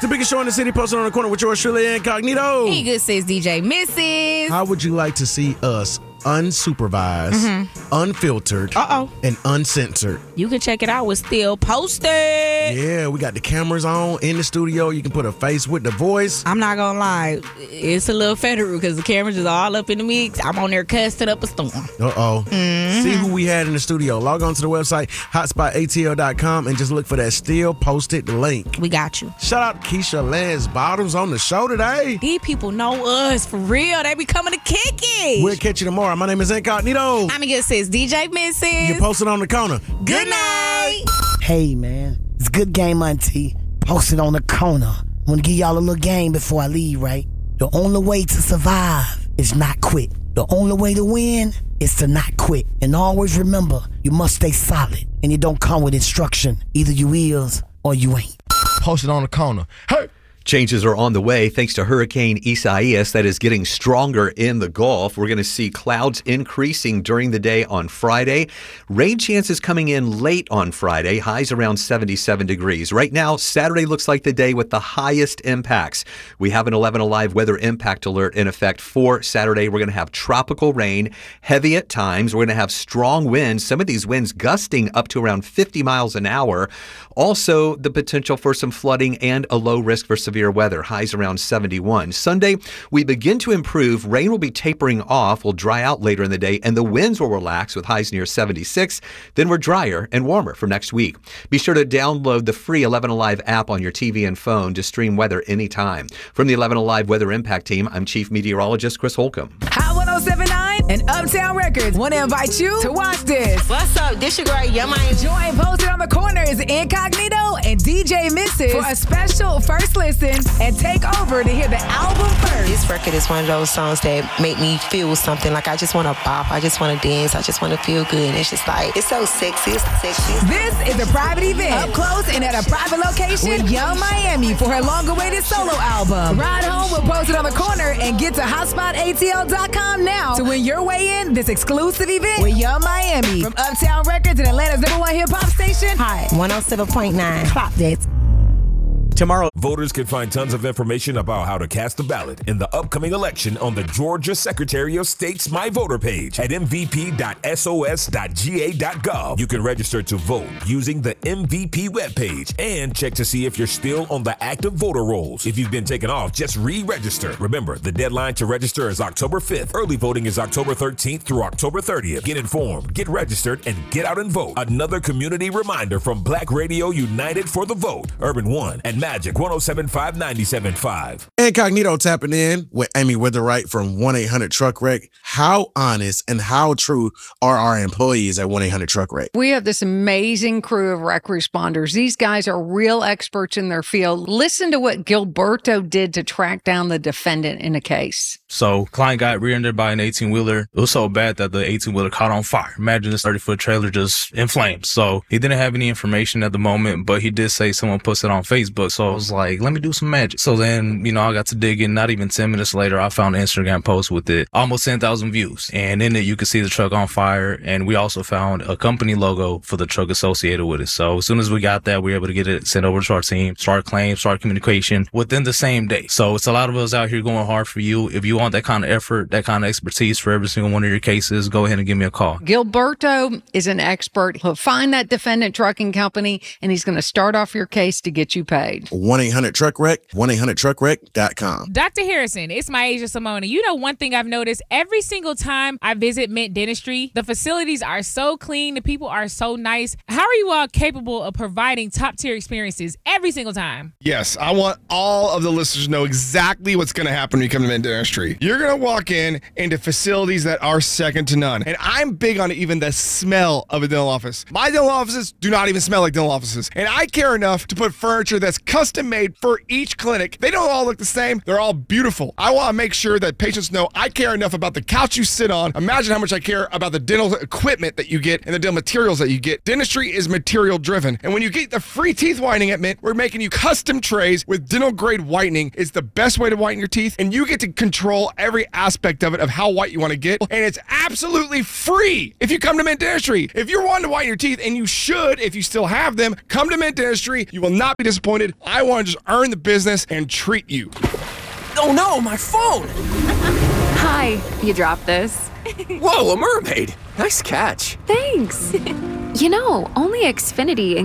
The biggest show in the city, posted on the corner with yours truly, Incognito. Hey, good sis, DJ Mrs. How would you like to see us unsupervised, unfiltered, and uncensored? You can check it out. We're still posted. Yeah, we got the cameras on in the studio. You can put a face with the voice. I'm not gonna lie, it's a little federal because the cameras is all up in the mix. I'm on there cussing up a storm. See who we had in the studio. Log on to the website, hotspotatl.com, and just look for that still posted link. We got you. Shout out to Keisha Lance Bottoms on the show today. These people know us for real. They be coming to kick it. We'll catch you tomorrow. My name is Incognito. I'm good sis, DJ Mrs. You're posted on the corner. Good night. Hey, man. It's Good Game Auntie. Posted on the corner. I want to give y'all a little game before I leave, right? The only way to survive is not quit. The only way to win is to not quit. And always remember, you must stay solid. And it don't come with instruction. Either you is or you ain't. Posted on the corner. Hey! Changes are on the way thanks to Hurricane Isaias that is getting stronger in the Gulf. We're going to see clouds increasing during the day on Friday. Rain chances coming in late on Friday, highs around 77 degrees. Right now, Saturday looks like the day with the highest impacts. We have an 11 Alive weather impact alert in effect for Saturday. We're going to have tropical rain, heavy at times. We're going to have strong winds, some of these winds gusting up to around 50 miles an hour. Also, the potential for some flooding and a low risk for severe weather, highs around 71. Sunday, we begin to improve. Rain will be tapering off, will dry out later in the day, and the winds will relax with highs near 76. Then we're drier and warmer for next week. Be sure to download the free 11 Alive app on your TV and phone to stream weather anytime. From the 11 Alive Weather Impact Team, I'm Chief Meteorologist Chris Holcomb. Hot 107.9 and Uptown Records want to invite you to watch this. What's up? This your girl, Yama. Join Posted on the Corner is Incognito and DJ Mrs. for a special first listen and take over to hear the album first. This record is one of those songs that make me feel something. Like I just want to bop, I just want to dance, I just want to feel good. And it's just like, it's so sexy, it's sexy. This is a private event, up close and at a private location with Young Miami for her long-awaited solo album. Ride home with Posted on the Corner and get to hotspotatl.com now to win your way in this exclusive event with Young Miami. From Uptown Records and Atlanta's #1 hip-hop station, Hot 107.9. Clock that. Tomorrow, voters can find tons of information about how to cast a ballot in the upcoming election on the Georgia Secretary of State's My Voter page at mvp.sos.ga.gov. You can register to vote using the MVP webpage and check to see if you're still on the active voter rolls. If you've been taken off, just re-register. Remember, the deadline to register is October 5th. Early voting is October 13th through October 30th. Get informed, get registered, and get out and vote. Another community reminder from Black Radio United for the Vote, Urban One, and Magic 107.5 97.5. Incognito tapping in with Amy Witherwright from 1-800-TRUCK-WRECK. How honest and how true are our employees at 1-800-TRUCK-WRECK? We have this amazing crew of wreck responders. These guys are real experts in their field. Listen to what Gilberto did to track down the defendant in a case. So, client got rear-ended by an 18-wheeler. It was so bad that the 18-wheeler caught on fire. Imagine this 30-foot trailer just in flames. So, he didn't have any information at the moment, but he did say someone posted on Facebook. So, I was like, let me do some magic. So then, I got to dig in. Not even 10 minutes later, I found an Instagram post with it. Almost 10,000 views. And in it, you could see the truck on fire. And we also found a company logo for the truck associated with it. So, as soon as we got that, we were able to get it sent over to our team, start claims, start communication within the same day. So, it's a lot of us out here going hard for you. If you want that kind of effort, that kind of expertise for every single one of your cases, go ahead and give me a call. Gilberto is an expert. He'll find that defendant trucking company, and he's going to start off your case to get you paid. 1-800-TRUCK-WRECK, 1-800-TRUCK-WRECK.com. Dr. Harrison, it's Myasia Simone. You know, one thing I've noticed every single time I visit Mint Dentistry, the facilities are so clean, the people are so nice. How are you all capable of providing top-tier experiences every single time? Yes, I want all of the listeners to know exactly what's going to happen when you come to Mint Dentistry. You're going to walk in into facilities that are second to none. And I'm big on even the smell of a dental office. My dental offices do not even smell like dental offices. And I care enough to put furniture that's custom made for each clinic. They don't all look the same. They're all beautiful. I want to make sure that patients know I care enough about the couch you sit on. Imagine how much I care about the dental equipment that you get and the dental materials that you get. Dentistry is material driven. And when you get the free teeth whitening at Mint, we're making you custom trays with dental grade whitening. It's the best way to whiten your teeth, and you get to control control every aspect of it, of how white you want to get, and it's absolutely free if you come to Mint Dentistry. If you're wanting to whiten your teeth, and you should if you still have them, come to Mint Dentistry. You will not be disappointed. I want to just earn the business and treat you. Oh no, my phone! Hi, you dropped this. Whoa, a mermaid! Nice catch. Thanks. You know, only Xfinity